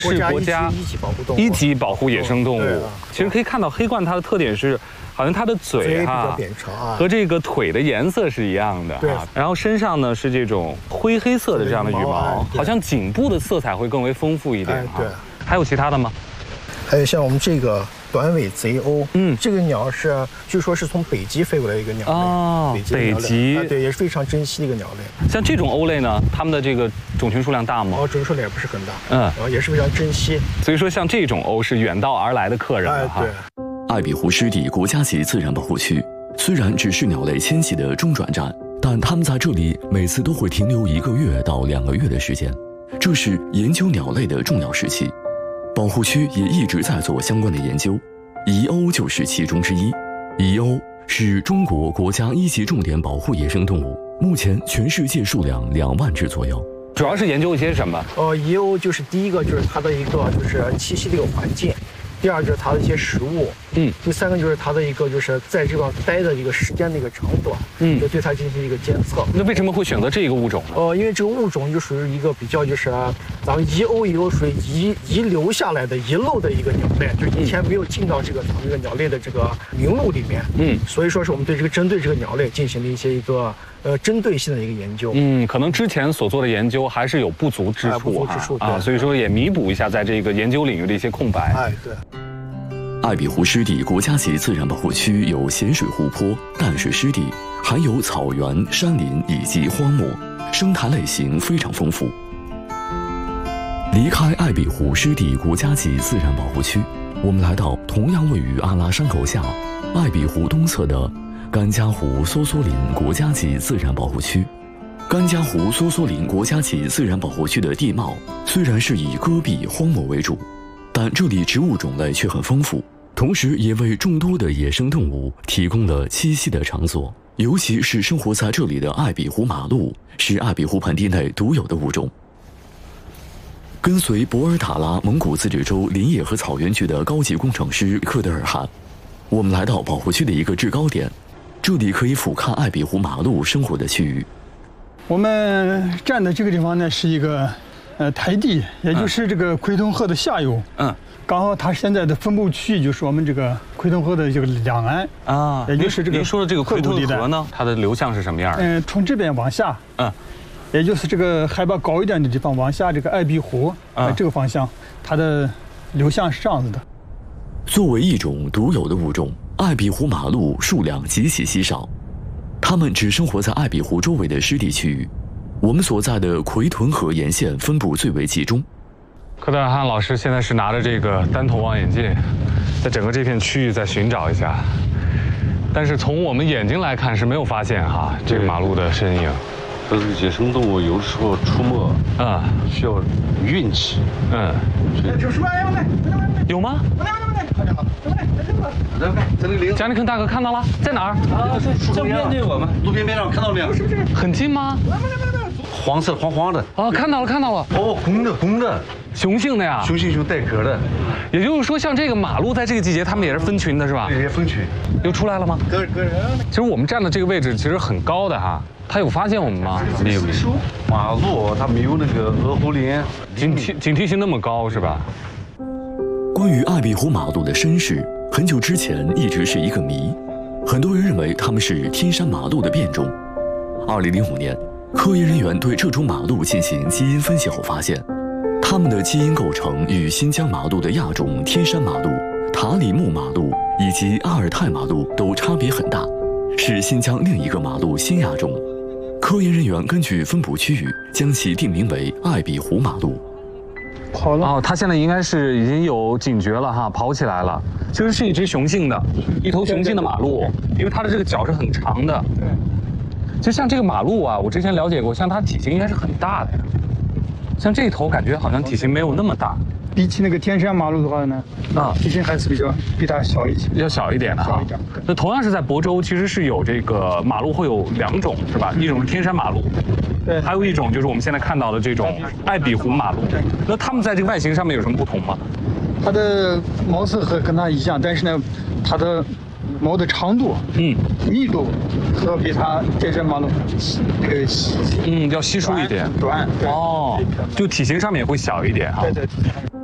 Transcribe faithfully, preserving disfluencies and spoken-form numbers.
是国家一级保护动物， 一级保护野生动物。 哦、 其实可以看到黑鹳它的特点是，好像它的嘴哈扁长啊， 和这个腿的颜色是一样的啊。然后身上呢是这种灰黑色的这样的羽毛，好像颈部的色彩会更为丰富一点啊。对，还有其他的吗？ 还有像我们这个。 短尾贼鸥，嗯，这个鸟是据说是从北极飞过来一个鸟类哦，北极， 啊，对，也是非常珍惜的一个鸟类。 像这种鸥类呢，它们的这个种群数量大吗？ 哦，种群数量也不是很大，嗯，啊，也是非常珍惜。 所以说，像这种鸥是远道而来的客人了哈。 对。 艾比湖湿地国家级自然保护区虽然只是鸟类迁徙的中转站，但它们在这里每次都会停留一个月到两个月的时间，这是研究鸟类的重要时期。 保护区也一直在做相关的研究，遗鸥就是其中之一。遗鸥是中国国家一级重点保护野生动物，目前全世界数量两万只左右。 主要是研究一些什么？ 呃，遗鸥就是第一个就是它的一个就是栖息的一个环境。 第二就是它的一些食物，嗯，第三个就是它的一个就是在这方待的一个时间的一个长短，嗯，就对它进行一个监测。 那为什么会选择这个物种呢？ 呃，因为这个物种就属于一个比较就是咱们遗鸥遗鸥属于遗遗留下来的遗漏的一个鸟类，就是以前没有进到这个咱们这个鸟类的这个名录里面，嗯，所以说是我们对这个针对这个鸟类进行了一些一个呃针对性的一个研究。 嗯，可能之前所做的研究还是有不足之处， 不足之处啊，所以说也弥补一下在这个研究领域的一些空白。 哎，对。 艾比湖湿地国家级自然保护区有咸水湖泊、淡水湿地，还有草原、山林以及荒漠，生态类型非常丰富。离开艾比湖湿地国家级自然保护区，我们来到同样位于阿拉山口下艾比湖东侧的甘家湖梭梭林国家级自然保护区。甘家湖梭梭林国家级自然保护区的地貌虽然是以戈壁荒漠为主，但这里植物种类却很丰富。 同时，也为众多的野生动物提供了栖息的场所，尤其是生活在这里的艾比湖马鹿，是艾比湖盆地内独有的物种。跟随博尔塔拉蒙古自治州林业和草原局的高级工程师克德尔汗，我们来到保护区的一个制高点，这里可以俯瞰艾比湖马鹿生活的区域。 我们站的这个地方呢，是一个呃台地，也就是这个奎屯河的下游。嗯。 刚好它现在的分布区域就是我们这个奎屯河的这个两岸啊，也就是这个。 您说的这个奎屯河呢，它的流向是什么样的？ 嗯，从这边往下，嗯，也就是这个海拔高一点的地方往下，这个艾比湖啊这个方向，它的流向是这样子的。 作为一种独有的物种，艾比湖马鹿数量极其稀少，它们只生活在艾比湖周围的湿地区域。我们所在的奎屯河沿线分布最为集中。 克德尔汗老师现在是拿着这个单筒望远镜，在整个这片区域在寻找一下，但是从我们眼睛来看是没有发现哈这个马鹿的身影。 这是野生动物，有的时候出没啊需要运气。嗯， 有吗？贾尼肯大哥看到了，在哪儿？啊， 在面对我们，路边边上看到没有？是不是？ 很近吗？ 黄色黄黄的。 啊，看到了看到了。 哦，公的公的。 雄性的呀， 雄性熊带壳的， 也就是说，像这个马鹿在这个季节，它们也是分群的，是吧？ 也分群， 又出来了吗？ 个个人。 其实我们站的这个位置其实很高的哈，它有发现我们吗？ 没有没有。马鹿它没有那个鹅喉林， 警惕警惕性那么高是吧？ 关于艾比湖马鹿的身世，很久之前一直是一个谜，很多人认为它们是天山马鹿的变种。二零零五年，科研人员对这种马鹿进行基因分析后发现。 它们的基因构成与新疆马鹿的亚种天山马鹿、塔里木马鹿以及阿尔泰马鹿都差别很大，是新疆另一个马鹿新亚种。科研人员根据分布区域，将其定名为艾比湖马鹿。 跑了哦，它现在应该是已经有警觉了哈，跑起来了。其实是一只雄性的，一头雄性的马鹿，因为它的这个脚是很长的。对。其实像这个马鹿啊，我之前了解过，像它体型应该是很大的呀。 像这一头感觉好像体型没有那么大， 比起那个天山马鹿的话呢，啊，体型还是比较比它小一些， 要小一点的哈。小一点。那同样是在亳州，其实是有这个马鹿会有两种是吧？一种是天山马鹿，对，还有一种就是我们现在看到的这种艾比湖马鹿。那它们在这个外形上面有什么不同吗？ 它的毛色和跟它一样，但是呢，它的毛的长度、嗯，密度和比它天山马鹿这个细， 嗯，要稀疏一点， 短。哦， 就体型上面也会小一点哈。 对对。